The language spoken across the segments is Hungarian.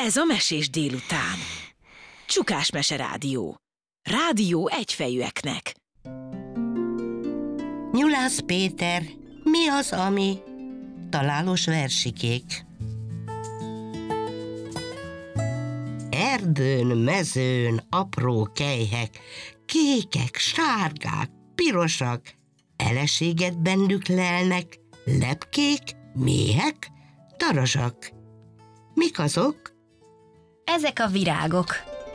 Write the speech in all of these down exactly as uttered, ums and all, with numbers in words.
Ez a Mesés délután. Csukás Mese Rádió. Rádió egyfejűeknek. Nyulász Péter, mi az, ami? Találós versikék. Erdőn, mezőn, apró kelyhek, kékek, sárgák, pirosak, eleséget bennük lelnek, lepkék, méhek, darazsak. Mik azok? Ezek a virágok.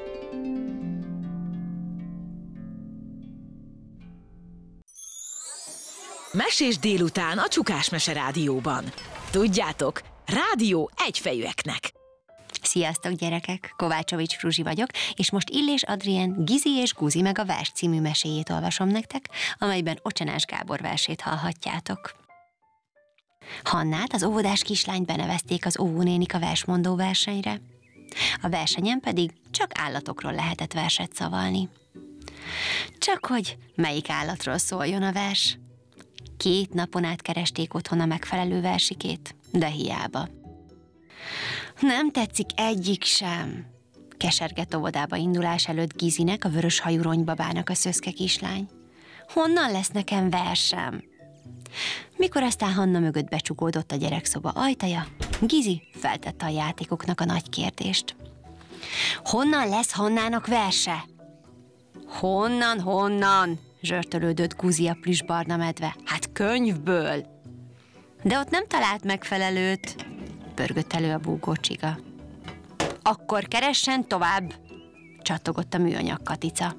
Mesés délután a Csukás Mese Rádióban. Tudjátok, rádió egyfejűeknek. Sziasztok, gyerekek! Kovácsovics Fruzsi vagyok, és most Illés Adrien Gizi és Guzi meg a vers című meséjét olvasom nektek, amelyben Ocsanás Gábor versét hallhatjátok. Hannát, az óvodás kislányt benevezték az óvónénik a versmondó versenyre. A versenyen pedig csak állatokról lehetett verset szavalni. Csak hogy melyik állatról szóljon a vers? Két napon át keresték otthon a megfelelő versikét, de hiába. Nem tetszik egyik sem, kesergett óvodába indulás előtt Gizinek, a vörös hajú ronybabának a szöszke kislány. Honnan lesz nekem versem? Mikor aztán Hanna mögött becsukódott a gyerekszoba ajtaja, Gizi feltette a játékoknak a nagy kérdést. Honnan lesz Hannának verse? Honnan, honnan? Zsörtölődött Guzi a plüssbarna medve. Hát könyvből! De ott nem talált megfelelőt, pörgött elő a búgó csiga. Akkor keressen tovább, csattogott a műanyag Katica.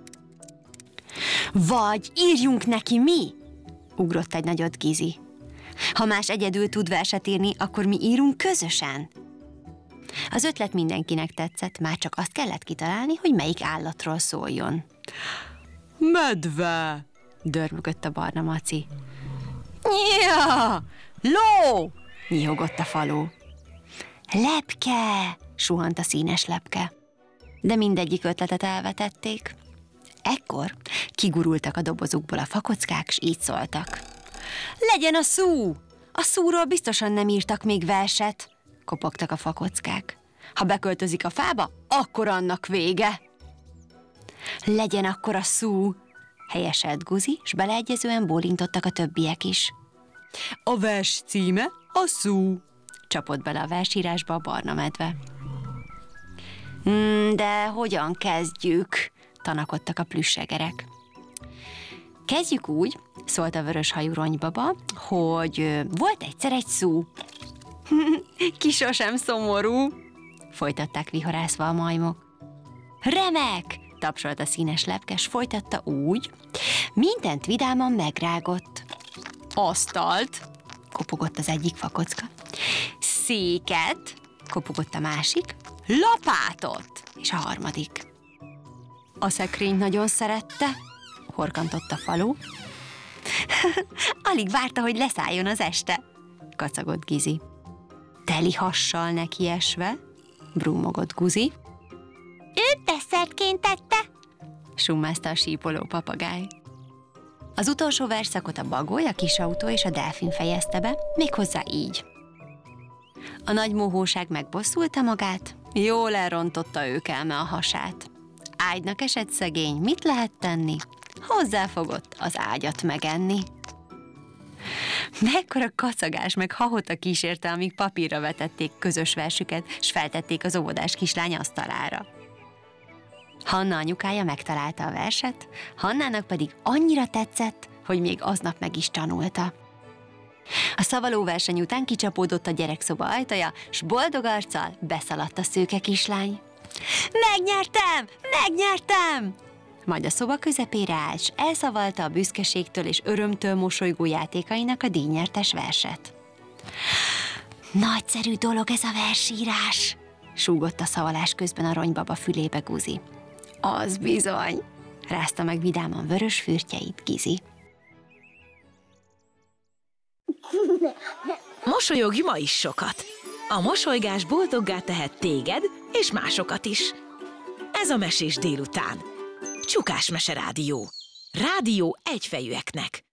Vagy írjunk neki mi? Ugrott egy nagyot Gizi. Ha más egyedül tud verset írni, akkor mi írunk közösen. Az ötlet mindenkinek tetszett, már csak azt kellett kitalálni, hogy melyik állatról szóljon. Medve! Dörmögött a barna maci. Nyia! Ló! Nyihogott a faló. Lepke! Suhant a színes lepke. De mindegyik ötletet elvetették. Ekkor kigurultak a dobozukból a fakockák, s így szóltak. Legyen a szú! A szúról biztosan nem írtak még verset, kopogtak a fakockák. Ha beköltözik a fába, akkor annak vége. Legyen akkor a szú! Helyeselt Guzi, s beleegyezően bólintottak a többiek is. A vers címe a szú! Csapott bele a versírásba a barna medve. Mm, de hogyan kezdjük? Tanakodtak a plüssegerek. Kezdjük úgy, szólt a vörös hajú ronybaba, hogy volt egyszer egy szú. Ki sosem szomorú, folytatták vihorászva a majmok. Remek! Tapsolt a színes lepkes, folytatta úgy, mindent vidáman megrágott. Asztalt, kopogott az egyik fakocka. Széket, kopogott a másik. Lapátot, és a harmadik. A szekrényt nagyon szerette, horkantott a falu. Alig várta, hogy leszálljon az este, kacagott Gizi. Teli hassal nekiesve, brúmogott Guzi. Ő desszertként tette, summázta a sípoló papagáj. Az utolsó versszakot a bagoly, a kisautó és a delfin fejezte be, méghozzá így. A nagy mohóság megbosszulta magát, jól elrontotta őkelme a hasát. Ágynak esett szegény, mit lehet tenni? Hozzáfogott az ágyat megenni. Mekkora kacagás meg hahota kísérte, amíg papírra vetették közös versüket, s feltették az óvodás kislány asztalára. Hanna anyukája megtalálta a verset, Hannának pedig annyira tetszett, hogy még aznap meg is tanulta. A szavalóverseny után kicsapódott a gyerekszoba ajtaja, s boldog arccal beszaladt a szőke kislány. Megnyertem! Megnyertem! Majd a szoba közepére állt, s elszavalta a büszkeségtől és örömtől mosolygó játékainak a díjnyertes verset. Nagyszerű dolog ez a versírás, súgott a szavalás közben a ronybaba fülébe Guzi. Az bizony, rázta meg vidáman vörös fürtjeit Gizi. Mosolyogj ma is sokat. A mosolygás boldoggá tehet téged és másokat is. Ez a Mesés délután. Csukás Mese Rádió. Rádió egyfejűeknek.